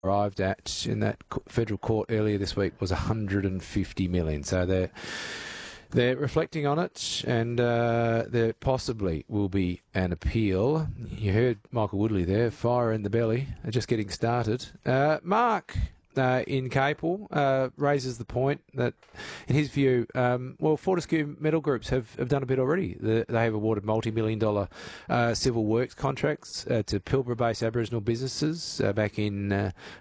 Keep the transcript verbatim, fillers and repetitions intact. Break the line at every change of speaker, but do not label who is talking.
arrived at in that federal court earlier this week was one hundred fifty million. So they're they're reflecting on it, and uh, there possibly will be an appeal. You heard Michael Woodley there, fire in the belly, just getting started. Uh, Mark uh, in Capel uh, raises the point that, in his view, um, well, Fortescue Metal Groups have, have done a bit already. The, they have awarded multi-million dollar uh, civil works contracts uh, to Pilbara-based Aboriginal businesses uh, back in, uh,